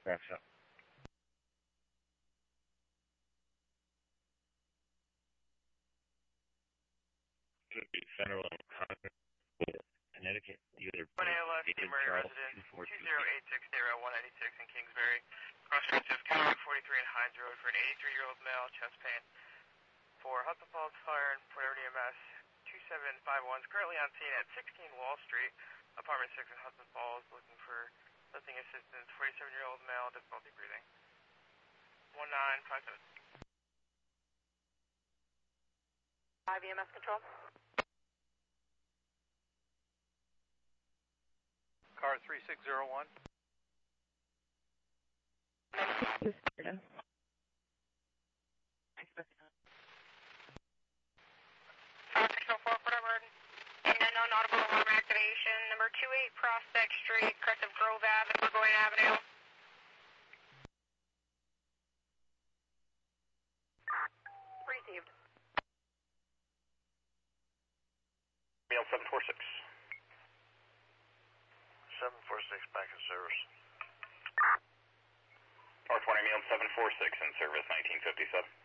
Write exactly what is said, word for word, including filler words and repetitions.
Wraps up. Federal Congress, Connecticut, the other one A L S, the Murray resident, two zero eight six zero one eighty-six in Kingsbury. Cross-streets of County forty-three and Hines Road for an eighty-three-year-old male, chest pain. For Hudson Falls Fire and Port Edward E M S, two seven five one is currently on scene at sixteen Wall Street, apartment six in Hudson Falls, looking for lifting assistance, forty-seven-year-old male, difficulty breathing. one nine five seven. five E M S control. Car three six zero one. Unknown audible alarm activation. Number two eight Prospect Street, crest of Grove Avenue, Burgoyne Avenue. Received. Mail seven four six. seven four six back in service. R twenty Mail seven four six in service, nineteen fifty-seven.